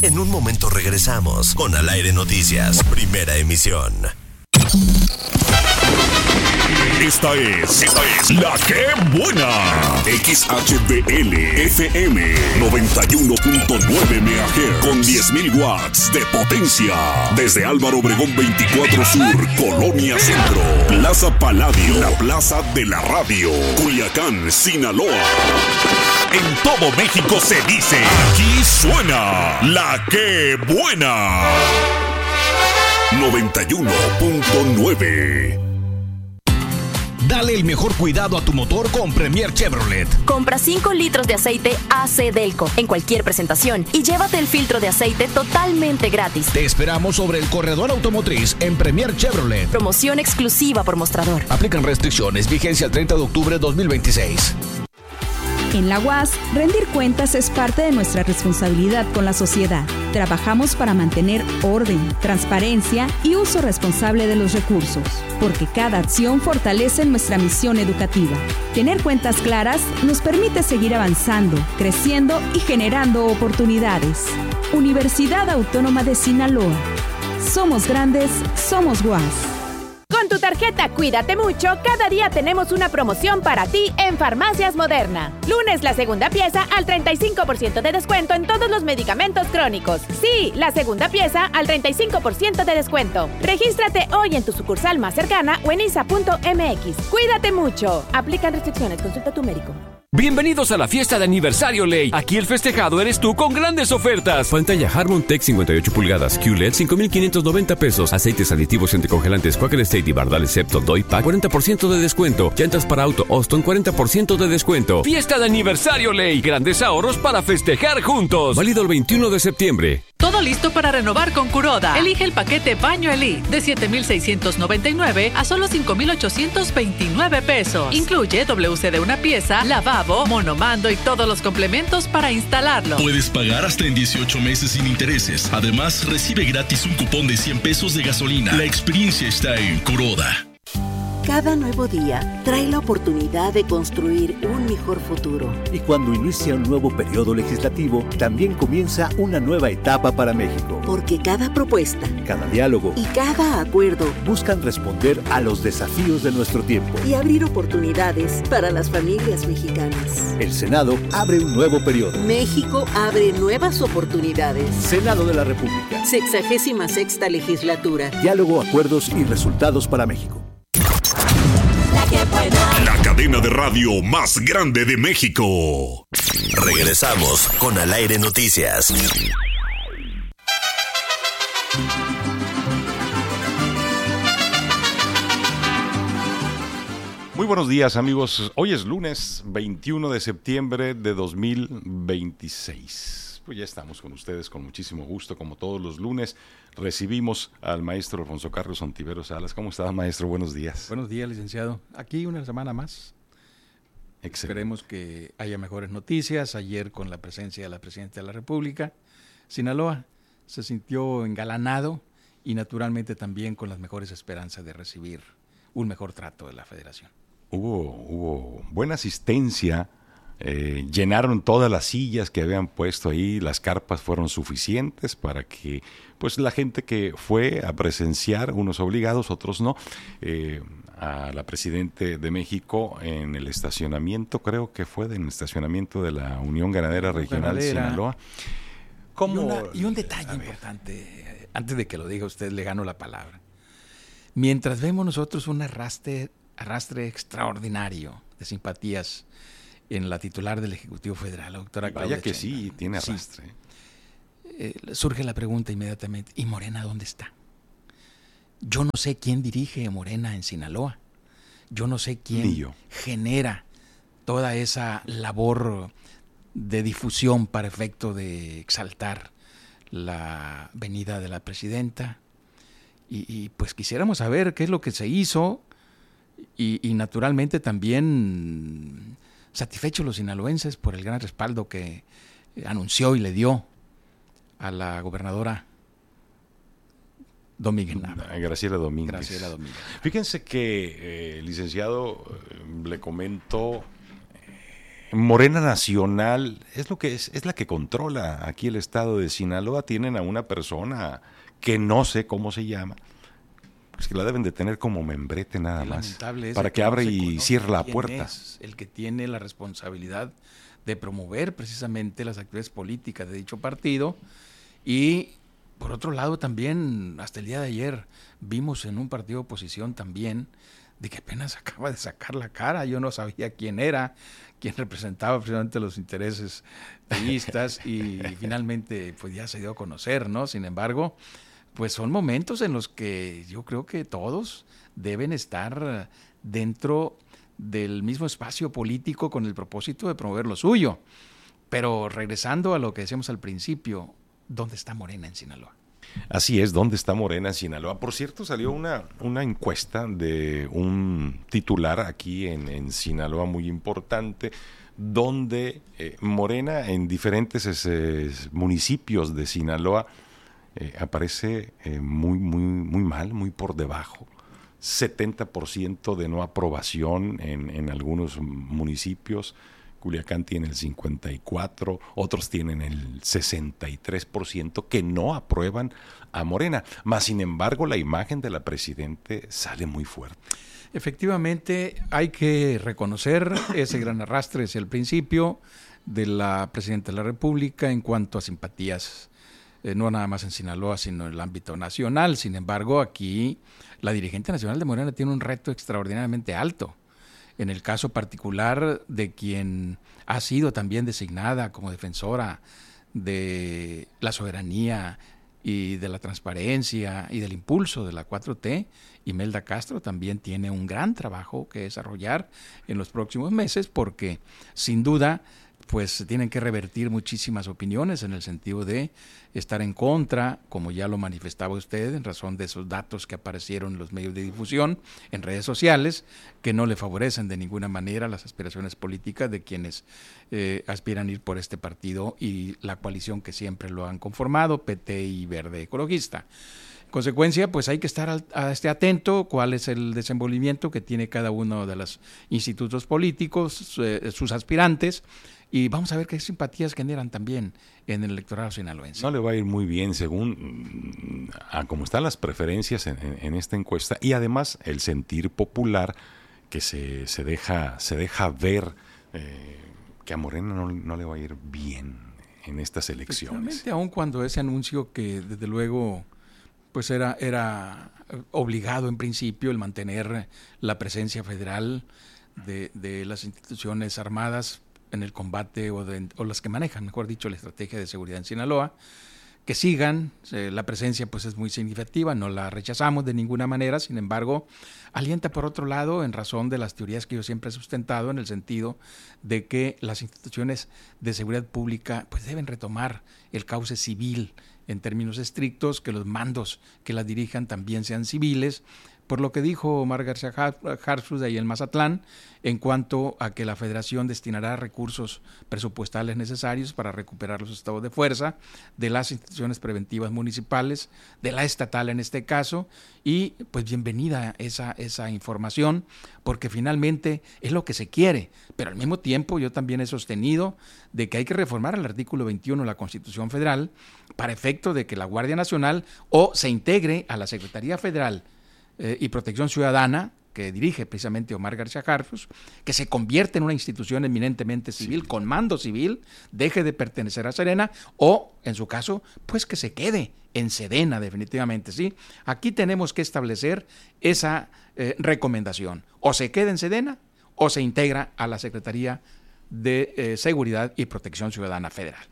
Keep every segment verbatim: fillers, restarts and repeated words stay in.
En un momento regresamos con Al Aire Noticias, primera emisión. Esta es, esta es La Que Buena. X H B L F M noventa y uno punto nueve megahertz con diez mil watts de potencia. Desde Álvaro Obregón veinticuatro Sur, Colonia Centro, Plaza Paladio, la plaza de la radio, Culiacán, Sinaloa. En todo México se dice, aquí suena La Que Buena. noventa y uno punto nueve. Dale el mejor cuidado a tu motor con Premier Chevrolet. Compra cinco litros de aceite A C Delco en cualquier presentación y llévate el filtro de aceite totalmente gratis. Te esperamos sobre el corredor automotriz en Premier Chevrolet. Promoción exclusiva por mostrador. Aplican restricciones. Vigencia el treinta de octubre de dos mil veintiséis. En la U A S, rendir cuentas es parte de nuestra responsabilidad con la sociedad. Trabajamos para mantener orden, transparencia y uso responsable de los recursos, porque cada acción fortalece nuestra misión educativa. Tener cuentas claras nos permite seguir avanzando, creciendo y generando oportunidades. Universidad Autónoma de Sinaloa. Somos grandes, somos U A S. Con tu tarjeta Cuídate Mucho, cada día tenemos una promoción para ti en Farmacias Moderna. Lunes, la segunda pieza al treinta y cinco por ciento de descuento en todos los medicamentos crónicos. Sí, la segunda pieza al treinta y cinco por ciento de descuento. Regístrate hoy en tu sucursal más cercana o en I S A punto M X. Cuídate mucho. Aplican restricciones. Consulta a tu médico. Bienvenidos a la fiesta de aniversario Ley. Aquí el festejado eres tú con grandes ofertas. Pantalla Harmon Tech cincuenta y ocho pulgadas Q L E D cinco mil quinientos noventa pesos. Aceites aditivos y anticongelantes Quaker State y Bardal Septo Doi Pack cuarenta por ciento de descuento. Llantas para auto Austin cuarenta por ciento de descuento. Fiesta de aniversario Ley. Grandes ahorros para festejar juntos. Válido el veintiuno de septiembre. Todo listo para renovar con Kuroda. Elige el paquete Baño Elite de siete mil seiscientos noventa y nueve a solo cinco mil ochocientos veintinueve pesos. Incluye W C de una pieza, lavabo, monomando y todos los complementos para instalarlo. Puedes pagar hasta en dieciocho meses sin intereses. Además, recibe gratis un cupón de cien pesos de gasolina. La experiencia está en Kuroda. Cada nuevo día trae la oportunidad de construir un mejor futuro. Y cuando inicia un nuevo periodo legislativo, también comienza una nueva etapa para México. Porque cada propuesta, cada diálogo y cada acuerdo buscan responder a los desafíos de nuestro tiempo y abrir oportunidades para las familias mexicanas. El Senado abre un nuevo periodo. México abre nuevas oportunidades. Senado de la República. Sexagésima sexta legislatura. Diálogo, acuerdos y resultados para México. La cadena de radio más grande de México. Regresamos con Al Aire Noticias. Muy buenos días, amigos. Hoy es lunes veintiuno de septiembre de dos mil veintiséis. Pues ya estamos con ustedes con muchísimo gusto, como todos los lunes. Recibimos al maestro Alfonso Carlos Ontiveros Salas. ¿Cómo estás, maestro? Buenos días. Buenos días, licenciado. Aquí una semana más. Excelente. Esperemos que haya mejores noticias. Ayer, con la presencia de la Presidenta de la República, Sinaloa se sintió engalanado y naturalmente también con las mejores esperanzas de recibir un mejor trato de la Federación. Hubo, hubo buena asistencia. Eh, llenaron todas las sillas que habían puesto ahí, las carpas fueron suficientes para que pues la gente que fue a presenciar, unos obligados, otros no, eh, a la Presidente de México en el estacionamiento, creo que fue en el estacionamiento de la Unión Ganadera Regional de Sinaloa. Y, una, y un detalle importante, antes de que lo diga usted, le gano la palabra. Mientras vemos nosotros un arrastre, arrastre extraordinario de simpatías en la titular del Ejecutivo Federal, la doctora Claudia Vaya que Sheinbaum. sí, tiene arrastre. Sí. Eh, surge la pregunta inmediatamente, ¿y Morena dónde está? Yo no sé quién dirige Morena en Sinaloa. Yo no sé quién genera toda esa labor de difusión para efecto de exaltar la venida de la presidenta. Y, y pues quisiéramos saber qué es lo que se hizo y, y naturalmente también satisfechos los sinaloenses por el gran respaldo que anunció y le dio a la gobernadora Domínguez Nava. Graciela Domínguez. Graciela Domínguez. Fíjense que, eh, licenciado, eh, le comento, Morena Nacional es lo que es, es la que controla aquí el estado de Sinaloa. Tienen a una persona que no sé cómo se llama, pues que la deben de tener como membrete nada más, para que abra y cierre la puerta. Es el que tiene la responsabilidad de promover precisamente las actividades políticas de dicho partido. Y por otro lado también, hasta el día de ayer, vimos en un partido de oposición también, de que apenas acaba de sacar la cara. Yo no sabía quién era, quién representaba precisamente los intereses priistas y finalmente pues ya se dio a conocer, ¿no? Sin embargo, pues son momentos en los que yo creo que todos deben estar dentro del mismo espacio político con el propósito de promover lo suyo. Pero regresando a lo que decíamos al principio, ¿dónde está Morena en Sinaloa? Así es, ¿dónde está Morena en Sinaloa? Por cierto, salió una, una encuesta de un titular aquí en, en Sinaloa muy importante, donde eh, Morena en diferentes ese, municipios de Sinaloa eh, aparece eh, muy, muy, muy mal, muy por debajo. setenta por ciento de no aprobación en, en algunos municipios. Culiacán tiene el cincuenta y cuatro por ciento, otros tienen el sesenta y tres por ciento que no aprueban a Morena. Mas, sin embargo, la imagen de la presidente sale muy fuerte. Efectivamente, hay que reconocer ese gran arrastre desde el principio de la presidenta de la República en cuanto a simpatías, eh, no nada más en Sinaloa, sino en el ámbito nacional. Sin embargo, aquí la dirigente nacional de Morena tiene un reto extraordinariamente alto. En el caso particular de quien ha sido también designada como defensora de la soberanía y de la transparencia y del impulso de la cuatro T, Imelda Castro también tiene un gran trabajo que desarrollar en los próximos meses, porque sin duda pues tienen que revertir muchísimas opiniones en el sentido de estar en contra, como ya lo manifestaba usted, en razón de esos datos que aparecieron en los medios de difusión, en redes sociales, que no le favorecen de ninguna manera las aspiraciones políticas de quienes eh, aspiran a ir por este partido y la coalición que siempre lo han conformado, P T y Verde Ecologista. En consecuencia, pues hay que estar al, a este atento cuál es el desenvolvimiento que tiene cada uno de los institutos políticos, eh, sus aspirantes, y vamos a ver qué simpatías generan también en el electorado sinaloense. No le va a ir muy bien según a cómo están las preferencias en, en, en esta encuesta, y además el sentir popular que se, se, deja, se deja ver eh, que a Morena no, no le va a ir bien en estas elecciones. Aun cuando ese anuncio que desde luego pues era, era obligado en principio el mantener la presencia federal de, de las instituciones armadas en el combate o, de, o las que manejan, mejor dicho, la estrategia de seguridad en Sinaloa, que sigan, eh, la presencia pues es muy significativa, no la rechazamos de ninguna manera, sin embargo, alienta por otro lado en razón de las teorías que yo siempre he sustentado en el sentido de que las instituciones de seguridad pública pues deben retomar el cauce civil en términos estrictos, que los mandos que las dirijan también sean civiles, por lo que dijo Omar García Harfuch de ahí en Mazatlán, en cuanto a que la Federación destinará recursos presupuestales necesarios para recuperar los estados de fuerza de las instituciones preventivas municipales, de la estatal en este caso, y pues bienvenida esa, esa información, porque finalmente es lo que se quiere, pero al mismo tiempo yo también he sostenido de que hay que reformar el artículo veintiuno de la Constitución Federal para efecto de que la Guardia Nacional o se integre a la Secretaría Federal Eh, y Protección Ciudadana, que dirige precisamente Omar García Harfuch, que se convierte en una institución eminentemente civil, sí, con mando civil, deje de pertenecer a Serena, o, en su caso, pues que se quede en Sedena definitivamente, ¿sí? Aquí tenemos que establecer esa eh, recomendación, o se queda en Sedena, o se integra a la Secretaría de eh, Seguridad y Protección Ciudadana Federal.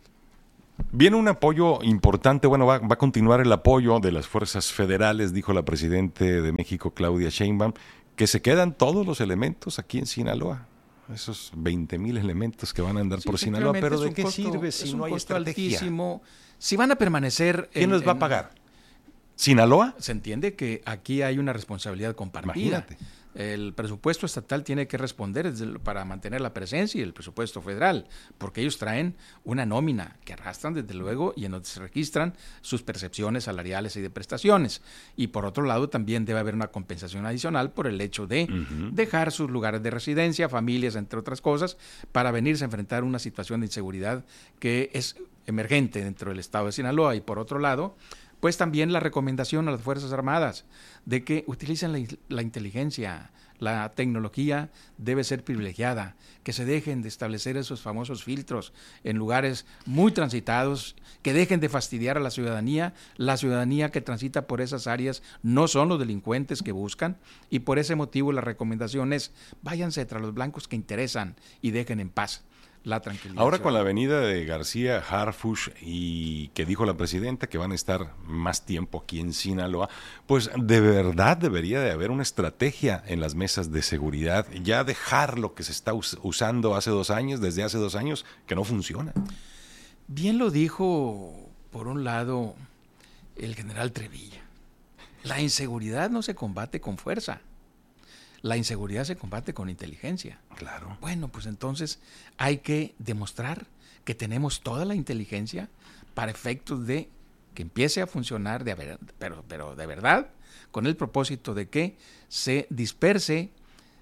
Viene un apoyo importante, bueno, va, va a continuar el apoyo de las fuerzas federales, dijo la presidenta de México, Claudia Sheinbaum, que se quedan todos los elementos aquí en Sinaloa, esos veinte mil elementos que van a andar sí, por Sinaloa, pero ¿de qué costo, sirve si no hay estrategia? Altísimo. Si van a permanecer... ¿Quién en, los va en, a pagar? ¿Sinaloa? Se entiende que aquí hay una responsabilidad compartida. Imagínate. El presupuesto estatal tiene que responder para mantener la presencia y el presupuesto federal, porque ellos traen una nómina que arrastran desde luego y en donde se registran sus percepciones salariales y de prestaciones. Y por otro lado también debe haber una compensación adicional por el hecho de uh-huh. dejar sus lugares de residencia, familias, entre otras cosas, para venirse a enfrentar una situación de inseguridad que es emergente dentro del estado de Sinaloa. Y por otro lado, pues también la recomendación a las Fuerzas Armadas de que utilicen la, la inteligencia, la tecnología debe ser privilegiada, que se dejen de establecer esos famosos filtros en lugares muy transitados, que dejen de fastidiar a la ciudadanía. La ciudadanía que transita por esas áreas no son los delincuentes que buscan, y por ese motivo la recomendación es váyanse tras los blancos que interesan y dejen en paz la tranquilidad. Ahora con la venida de García Harfuch y que dijo la presidenta que van a estar más tiempo aquí en Sinaloa, pues de verdad debería de haber una estrategia en las mesas de seguridad, ya dejar lo que se está us- usando hace dos años, desde hace dos años, que no funciona. Bien lo dijo, por un lado, el general Trevilla. La inseguridad no se combate con fuerza. La inseguridad se combate con inteligencia. Claro. Bueno, pues entonces hay que demostrar que tenemos toda la inteligencia para efectos de que empiece a funcionar, de ver, pero, pero de verdad, con el propósito de que se disperse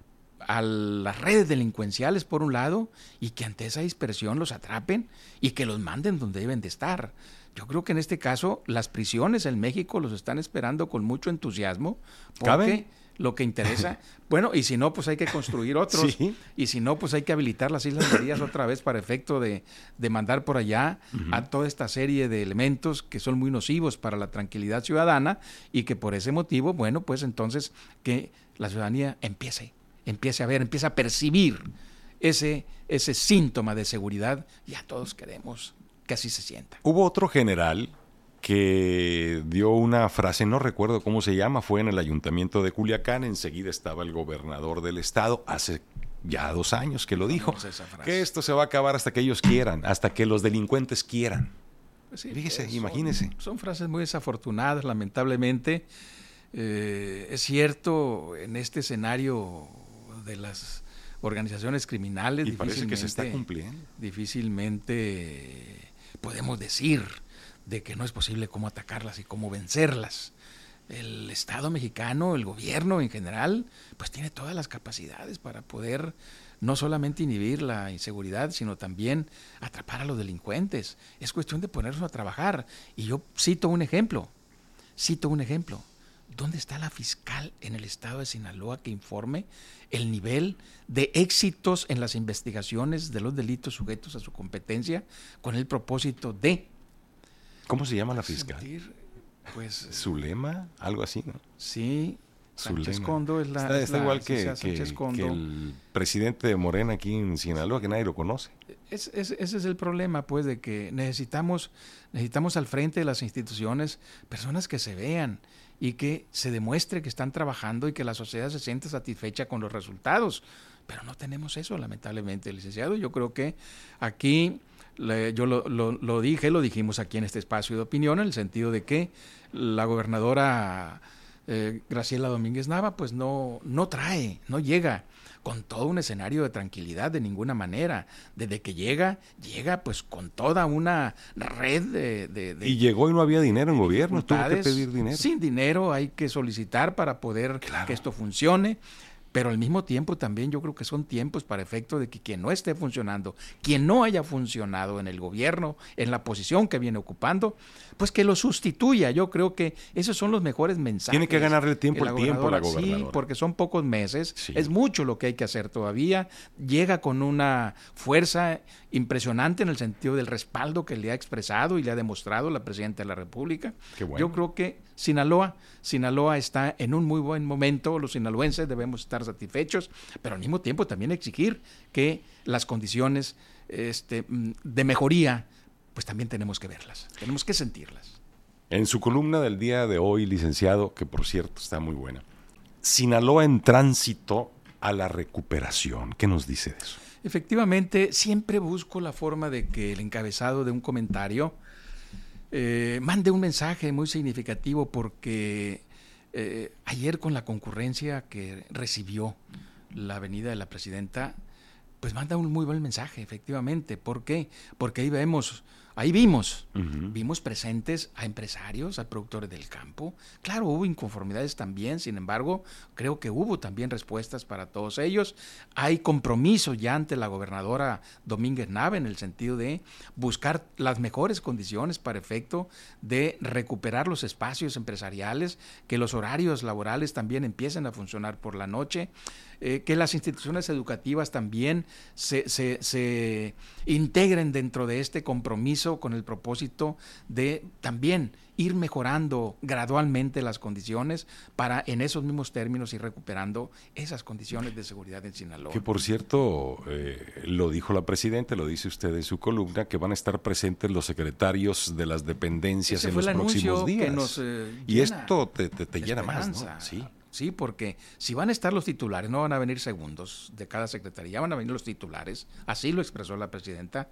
a las redes delincuenciales por un lado y que ante esa dispersión los atrapen y que los manden donde deben de estar. Yo creo que en este caso las prisiones en México los están esperando con mucho entusiasmo porque ¿cabe? Lo que interesa, bueno, y si no, pues hay que construir otros, sí. y si no, pues hay que habilitar las Islas Marías otra vez para efecto de, de mandar por allá uh-huh. a toda esta serie de elementos que son muy nocivos para la tranquilidad ciudadana y que por ese motivo, bueno, pues entonces que la ciudadanía empiece, empiece a ver, empiece a percibir ese, ese síntoma de seguridad, ya todos queremos que así se sienta. Hubo otro general que dio una frase, no recuerdo cómo se llama, fue en el ayuntamiento de Culiacán, enseguida estaba el gobernador del estado, hace ya dos años que lo dijo, que esto se va a acabar hasta que ellos quieran, hasta que los delincuentes quieran. Pues sí, Fíjese, son, imagínese. Son frases muy desafortunadas, lamentablemente. Eh, es cierto, en este escenario de las organizaciones criminales, y parece que se está cumpliendo. Difícilmente podemos decir de que no es posible cómo atacarlas y cómo vencerlas. El Estado mexicano, el gobierno en general, pues tiene todas las capacidades para poder no solamente inhibir la inseguridad, sino también atrapar a los delincuentes. Es cuestión de ponernos a trabajar. Y yo cito un ejemplo, cito un ejemplo. ¿Dónde está la fiscal en el estado de Sinaloa que informe el nivel de éxitos en las investigaciones de los delitos sujetos a su competencia con el propósito de... ¿Cómo se llama la fiscal? Sentir, pues, ¿Zulema? Algo así, ¿no? Sí, Sánchez Zulema. Condo es la... Está, es está la, igual que, que, que, que el presidente de Morena aquí en Sinaloa, que nadie lo conoce. Es, es, ese es el problema, pues, de que necesitamos, necesitamos al frente de las instituciones personas que se vean y que se demuestre que están trabajando y que la sociedad se siente satisfecha con los resultados. Pero no tenemos eso, lamentablemente, licenciado. Yo creo que aquí... Yo lo, lo, lo dije, lo dijimos aquí en este espacio de opinión, en el sentido de que la gobernadora eh, Graciela Domínguez Nava pues no, no trae, no llega con todo un escenario de tranquilidad de ninguna manera. Desde que llega, llega pues con toda una red de... de, de y llegó y no había dinero en gobierno, tuvo que pedir dinero. Sin dinero hay que solicitar para poder claro. que esto funcione. Pero al mismo tiempo también yo creo que son tiempos para efecto de que quien no esté funcionando, quien no haya funcionado en el gobierno, en la posición que viene ocupando, pues que lo sustituya. Yo creo que esos son los mejores mensajes. Tiene que ganarle tiempo al tiempo a la gobernadora. Sí, porque son pocos meses, sí. es mucho lo que hay que hacer todavía. Llega con una fuerza impresionante en el sentido del respaldo que le ha expresado y le ha demostrado la presidenta de la República. Qué bueno. Yo creo que Sinaloa, Sinaloa está en un muy buen momento, los sinaloenses debemos estar satisfechos, pero al mismo tiempo también exigir que las condiciones este, de mejoría, pues también tenemos que verlas, tenemos que sentirlas. En su columna del día de hoy, licenciado, que por cierto está muy buena, Sinaloa en tránsito a la recuperación, ¿qué nos dice de eso? Efectivamente, siempre busco la forma de que el encabezado de un comentario eh, mande un mensaje muy significativo porque Eh, ayer con la concurrencia que recibió la avenida de la Presidenta, pues manda un muy buen mensaje, efectivamente. ¿Por qué? Porque ahí vemos, ahí vimos, uh-huh. vimos presentes a empresarios, a productores del campo. Claro, hubo inconformidades también, sin embargo, creo que hubo también respuestas para todos ellos. Hay compromiso ya ante la gobernadora Domínguez Nava en el sentido de buscar las mejores condiciones para efecto de recuperar los espacios empresariales, que los horarios laborales también empiecen a funcionar por la noche. Eh, que las instituciones educativas también se, se, se integren dentro de este compromiso con el propósito de también ir mejorando gradualmente las condiciones para en esos mismos términos ir recuperando esas condiciones de seguridad en Sinaloa. Que por cierto, eh, lo dijo la Presidenta, lo dice usted en su columna, que van a estar presentes los secretarios de las dependencias Ese en los próximos días. Que nos, eh, y esto te, te, te llena más, ¿no? Sí. Sí, porque si van a estar los titulares, no van a venir segundos de cada secretaría, van a venir los titulares, así lo expresó la Presidenta.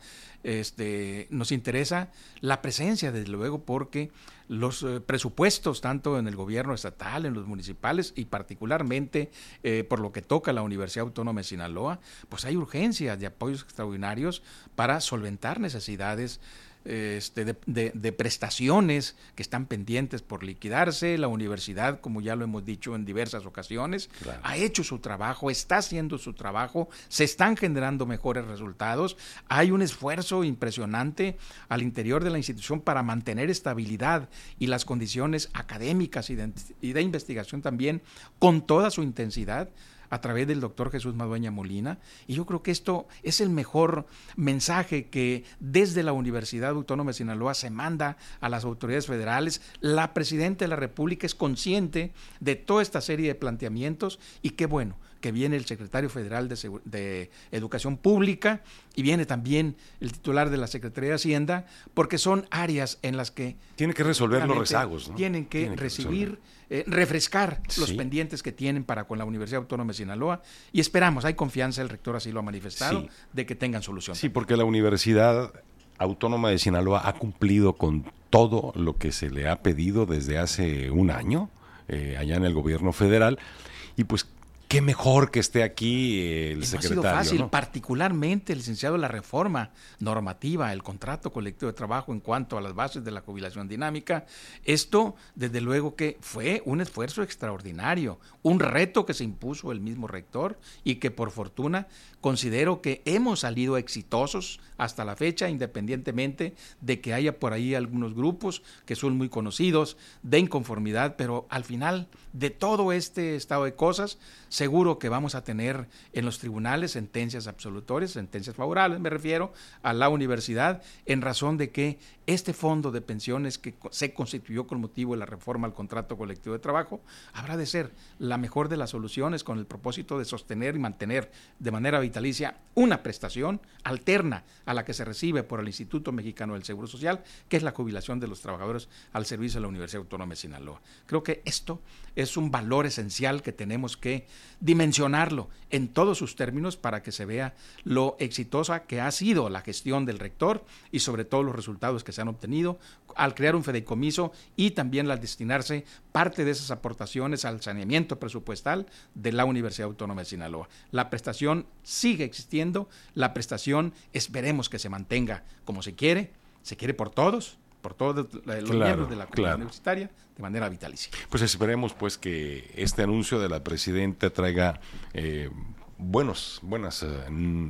Este, nos interesa la presencia, desde luego, porque los eh, presupuestos, tanto en el gobierno estatal, en los municipales y particularmente eh, por lo que toca a la Universidad Autónoma de Sinaloa, pues hay urgencias de apoyos extraordinarios para solventar necesidades Este, de, de, de prestaciones que están pendientes por liquidarse. La universidad, como ya lo hemos dicho en diversas ocasiones, claro. ha hecho su trabajo, está haciendo su trabajo, se están generando mejores resultados, hay un esfuerzo impresionante al interior de la institución para mantener estabilidad y las condiciones académicas y de, y de investigación también con toda su intensidad a través del doctor Jesús Madueña Molina, y yo creo que esto es el mejor mensaje que desde la Universidad Autónoma de Sinaloa se manda a las autoridades federales. La Presidenta de la República es consciente de toda esta serie de planteamientos, y qué bueno que viene el secretario federal de, Segu- de Educación Pública y viene también el titular de la Secretaría de Hacienda, porque son áreas en las que tienen que resolver los rezagos, ¿no? Tienen que tienen recibir, que eh, refrescar sí. los pendientes que tienen para con la Universidad Autónoma de Sinaloa, y esperamos, hay confianza, el rector así lo ha manifestado, sí. de que tengan solución. Sí, porque la Universidad Autónoma de Sinaloa ha cumplido con todo lo que se le ha pedido desde hace un año, eh, allá en el gobierno federal, y pues qué mejor que esté aquí el no secretario. Ha sido fácil, ¿no? Particularmente, licenciado, la reforma normativa, el contrato colectivo de trabajo en cuanto a las bases de la jubilación dinámica. Esto, desde luego que fue un esfuerzo extraordinario, un reto que se impuso el mismo rector y que por fortuna considero que hemos salido exitosos hasta la fecha, independientemente de que haya por ahí algunos grupos que son muy conocidos de inconformidad, pero al final de todo este estado de cosas, seguro que vamos a tener en los tribunales sentencias absolutorias, sentencias favorables, me refiero a la universidad, en razón de que este fondo de pensiones que se constituyó con motivo de la reforma al contrato colectivo de trabajo, habrá de ser la mejor de las soluciones con el propósito de sostener y mantener de manera vitalicia una prestación alterna a la que se recibe por el Instituto Mexicano del Seguro Social, que es la jubilación de los trabajadores al servicio de la Universidad Autónoma de Sinaloa. Creo que esto es un valor esencial que tenemos que dimensionarlo en todos sus términos para que se vea lo exitosa que ha sido la gestión del rector y sobre todo los resultados que se han obtenido al crear un fideicomiso y también al destinarse parte de esas aportaciones al saneamiento presupuestal de la Universidad Autónoma de Sinaloa. La prestación sigue existiendo, la prestación esperemos que se mantenga como se quiere, se quiere por todos, por todos los claro, miembros de la comunidad claro. universitaria de manera vitalicia. Pues esperemos pues que este anuncio de la Presidenta traiga eh, buenos, buenas eh,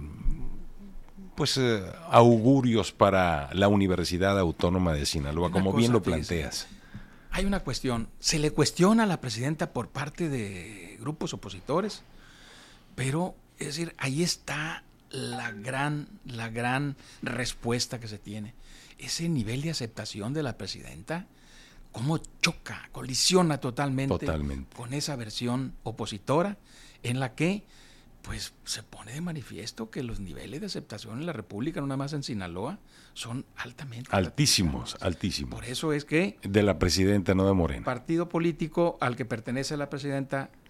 pues eh, augurios para la Universidad Autónoma de Sinaloa, como bien lo planteas. Hay una cuestión, se le cuestiona a la Presidenta por parte de grupos opositores, pero es decir, ahí está la gran, la gran respuesta que se tiene. Ese nivel de aceptación de la Presidenta, cómo choca, colisiona totalmente, totalmente con esa versión opositora en la que pues se pone de manifiesto que los niveles de aceptación en la República, no nada más en Sinaloa, son altamente altísimos, altísimos. Por eso es que de la Presidenta, no de Morena. Partido político al que pertenece la Presidenta